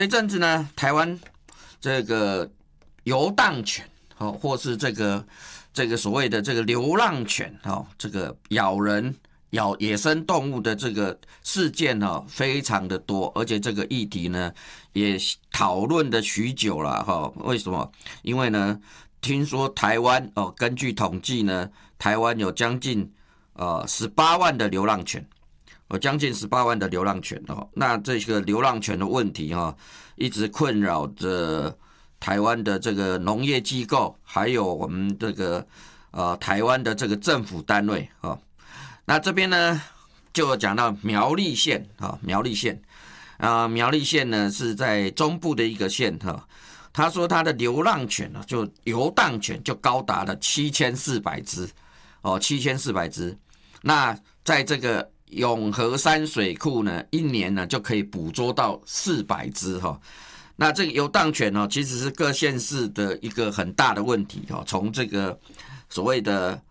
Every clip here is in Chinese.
这阵子呢，台湾这个游荡犬或是这个所谓的这个流浪犬这个咬人咬野生动物的这个事件非常的多，而且这个议题呢也讨论的许久了为什么？因为呢，听说台湾根据统计呢，台湾有将近18万的流浪犬。将近18万的流浪犬那这个流浪犬的问题一直困扰着台湾的这个农业机构，还有我们这个台湾的这个政府单位那这边呢就讲到苗栗县苗栗县呢是在中部的一个县他说他的流浪犬就游荡犬就高达了7400只7400只。那在这个永和山水库呢，一年呢就可以捕捉到400只那这个游荡犬其实是各县市的一个很大的问题从这个所谓的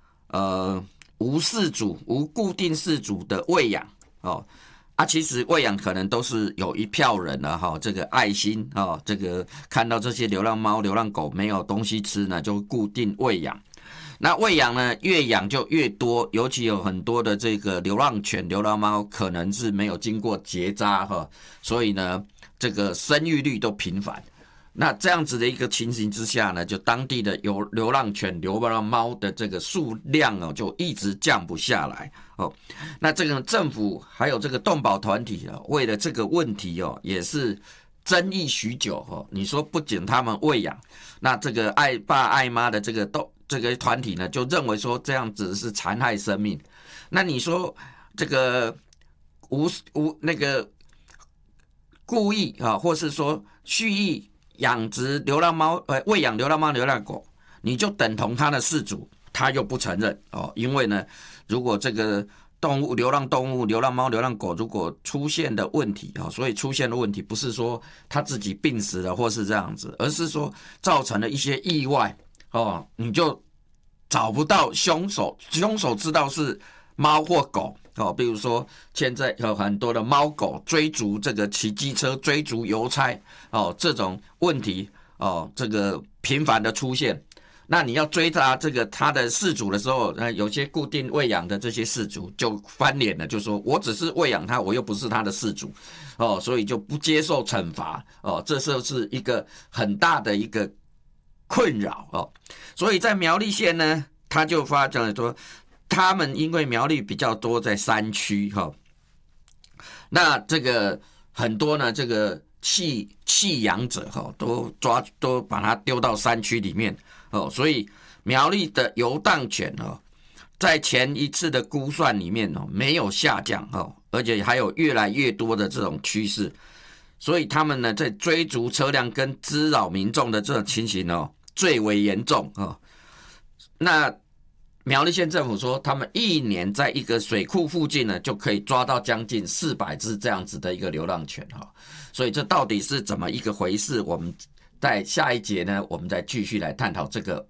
无固定饲主的喂养其实喂养可能都是有一票人这个爱心这个看到这些流浪猫、流浪狗没有东西吃呢，就固定喂养。那喂养呢，越养就越多，尤其有很多的这个流浪犬、流浪猫可能是没有经过结扎所以呢，这个生育率都频繁。那这样子的一个情形之下呢，就当地的流浪犬、流浪猫的这个数量就一直降不下来那这个政府还有这个动保团体为了这个问题也是争议许久你说不仅他们喂养，那这个爱爸爱妈的这个团体呢，就认为说这样子是残害生命。那你说这个那个故意或是说蓄意养殖流浪猫喂养流浪猫、流浪狗，你就等同他的饲主，他又不承认因为呢，如果这个流浪动物、流浪猫、流浪狗如果出现的问题所以出现的问题不是说他自己病死了或是这样子，而是说造成了一些意外你就找不到凶手知道是猫或狗比如说现在有很多的猫狗追逐这个骑机车追逐邮差这种问题这个频繁的出现。那你要追查这个他的饲主的时候，有些固定喂养的这些饲主就翻脸了，就说我只是喂养他，我又不是他的饲主所以就不接受惩罚这就是一个很大的一个困扰所以在苗栗县呢，他就发展说，他们因为苗栗比较多在山区那这个很多呢，这个弃养者都把它丢到山区里面所以苗栗的游荡犬在前一次的估算里面没有下降而且还有越来越多的这种趋势。所以他们呢在追逐车辆跟滋扰民众的这种情形最为严重那苗栗县政府说，他们一年在一个水库附近呢，就可以抓到将近400只这样子的一个流浪犬所以这到底是怎么一个回事？我们在下一节呢，我们再继续来探讨这个问题。